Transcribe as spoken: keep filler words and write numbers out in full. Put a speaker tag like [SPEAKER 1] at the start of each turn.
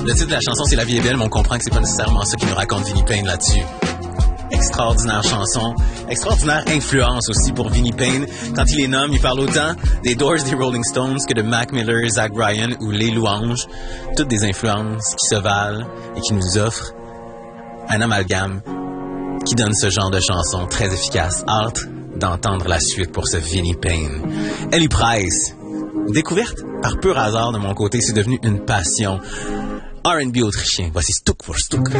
[SPEAKER 1] Le titre de la chanson, c'est La vie est belle, mais on comprend que c'est pas nécessairement ça qui nous raconte Vinnie Payne là-dessus. Extraordinaire chanson, extraordinaire influence aussi pour Vinnie Payne. Quand il les nomme, il parle autant des Doors, des Rolling Stones que de Mac Miller, Zach Bryan ou Les Louanges. Toutes des influences qui se valent et qui nous offrent un amalgame qui donne ce genre de chanson très efficace. Hâte d'entendre la suite pour ce Vinnie Payne. Ellie Price, découverte par pur hasard de mon côté, c'est devenu une passion. R and B autrichien, voici Stuck pour Stuck.